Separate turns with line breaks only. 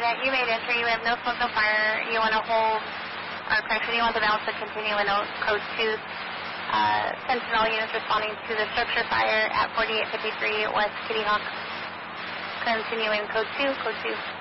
Yeah, you made entry. You have no smoke, no fire. You want to hold, or correction, you want the valve to continue in code 2. Sentinel units responding to the structure fire at 4853 West Kitty Hawk. Continue in code 2, code 2.